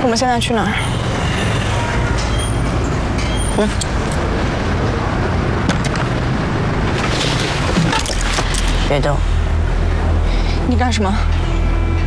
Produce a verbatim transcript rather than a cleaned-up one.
我们现在去哪儿？嗯。别动。你干什么？